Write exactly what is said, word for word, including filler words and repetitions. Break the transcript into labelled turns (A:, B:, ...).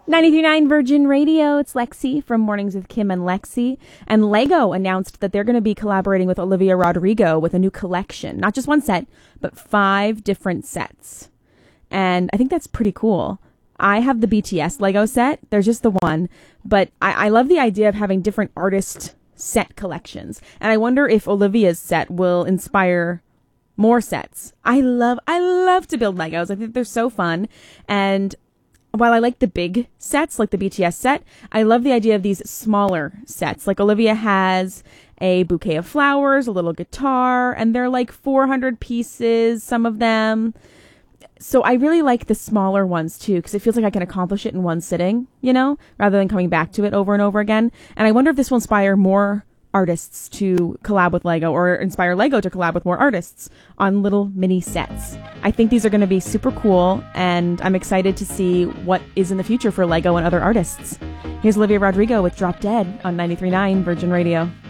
A: ninety-three point nine Virgin Radio, it's Lexi from Mornings with Kim and Lexi. And Lego announced that they're going to be collaborating with Olivia Rodrigo with a new collection. Not just one set, but five different sets. And I think that's pretty cool. I have the B T S Lego set. There's just the one. But I, I love the idea of having different artist set collections. And I wonder if Olivia's set will inspire more sets. I love, I love to build Legos. I think they're so fun. And while I like the big sets, like the B T S set, I love the idea of these smaller sets. Like Olivia has a bouquet of flowers, a little guitar, and they're like four hundred pieces, some of them. So I really like the smaller ones too, because it feels like I can accomplish it in one sitting, you know, rather than coming back to it over and over again. And I wonder if this will inspire more artists to collab with Lego, or inspire Lego to collab with more artists on little mini sets. I think these are going to be super cool, and I'm excited to see what is in the future for Lego and other artists. Here's Olivia Rodrigo with Drop Dead on ninety-three point nine Virgin Radio.